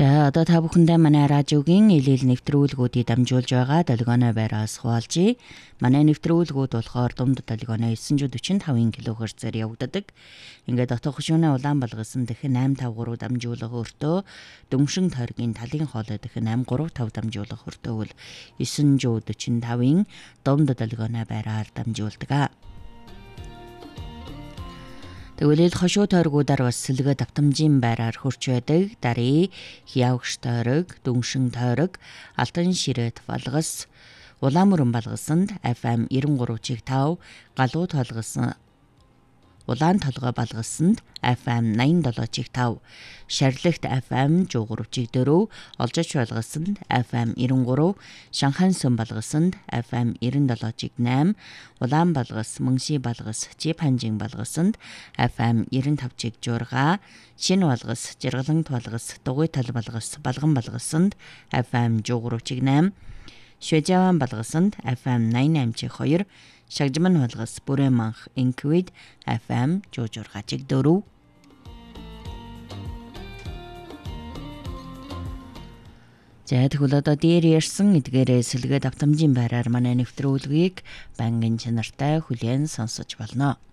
За одоо та бүхэндээ манай радиогийн илэл нэвтрүүлгүүдийг дамжуулж байгаа долгионой байраас хуваалжээ. Манай нэвтрүүлгүүд болохоор дунд долгионой 945 кГц-ээр явагддаг. Ингээд отоо хөшөөнэ улаан балгасан дахин 853 дамжуулах өртөө, дөнгшин тойргийн талын хоолой дахин 835 дамжуулах өртөө бол 945-ын дунд долгионой байраар дамжуулдаг. Тэгвэл хошуу тойргуудаар бас сэлгэ давтамжийн байраар хурч байдаг. Дарий, хявгш тойрог, дүншин тойрог, алтан ширээт балгас, улаан мөрөн балгасанд FM 93.5, галуу толгосон улаан толгой балгасанд FM 87.5, шарлагт FM 103.4, олжич балгасанд FM 93, Шанхайн сүм балгасанд FM 97.8, улаан балгас, мөнши балгас, жипанжин балгасанд FM 95.6, шин балгас, жиргалант балгас, дугуй тал балгас, балган балгасанд FM 103.8, швежаван балгасанд FM 88.2, шагжман балгас, бүрэн манх, инквид FM 106.4. За тэгвэл одоо дээр ярьсан эдгээрээ сэлгэ давтамжийн байраар манай нэвтрүүлгийг бангийн чанартай хүлээн сонсож болно.